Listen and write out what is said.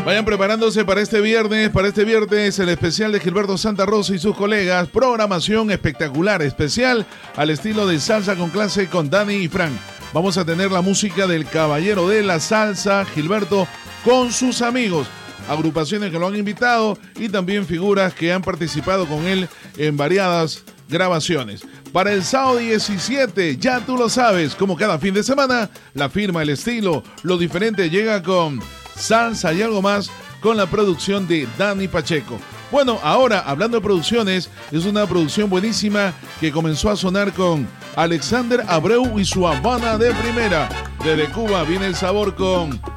Vayan preparándose para este viernes. Para este viernes, el especial de Gilberto Santa Rosa y sus colegas. Programación espectacular, especial al estilo de salsa con clase con Dani y Frank. Vamos a tener la música del caballero de la salsa, Gilberto, con sus amigos. Agrupaciones que lo han invitado y también figuras que han participado con él en variadas grabaciones. Para el sábado 17, ya tú lo sabes, como cada fin de semana, la firma, el estilo, lo diferente llega con salsa y algo más con la producción de Dani Pacheco. Bueno, ahora, hablando de producciones, es una producción buenísima que comenzó a sonar con Alexander Abreu y su Habana de primera. Desde Cuba viene el sabor con